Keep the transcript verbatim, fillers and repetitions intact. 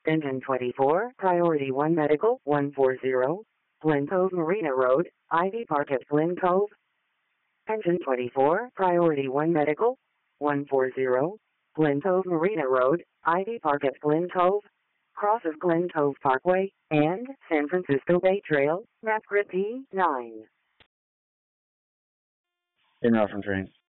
Engine twenty-four, Priority one Medical, one forty, Glen Cove Marina Road, Ivy Park at Glen Cove. Engine twenty-four, Priority one Medical, one forty, Glen Cove Marina Road, Ivy Park at Glen Cove, cross of Glen Cove Parkway, and San Francisco Bay Trail, map grid P nine. In route from train.